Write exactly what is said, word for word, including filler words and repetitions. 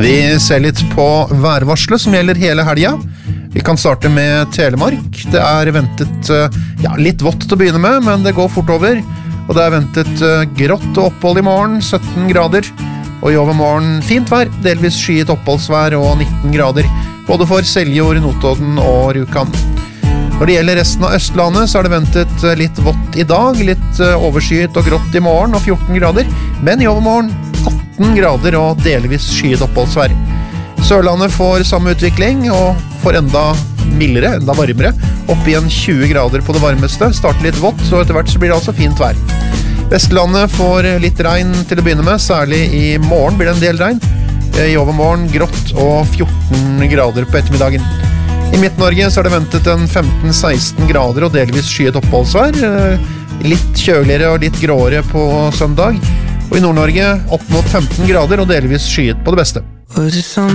Vi ser litt på værvarselet som gjelder hele helga. Vi kan starte med Telemark. Det er ventet ja, litt vått til å begynne med, men det går fort over. Og det er ventet grått og opphold i morgen, sytten grader. Og i overmorgen fint vær, delvis skyet oppholdsvær og nitten grader. Både for Seljord, Notodden og Rjukan. Når det gjelder resten av Østlandet, så er det ventet litt vått i dag, litt overskyet og grått i morgen og fjorten grader. Men i overmorgen atten grader og delvis skyet oppholdsvær. Sørlandet får samme utvikling og får enda mildere, enda varmere, opp igjen tjue grader på det varmeste. Starter litt vått, så etter hvert så blir det altså fint vær. Vestlandet får litt regn til å begynne med, særlig i morgen blir det en del regn. I overmorgen grått og fjorten grader på ettermiddagen. I Midt-Norge så er det ventet en femten til seksten grader og delvis skyet oppholdsvær. Litt kjøligere og litt gråere på søndag. Og i Nord-Norge opp mot femten grader og delvis skyet på det beste.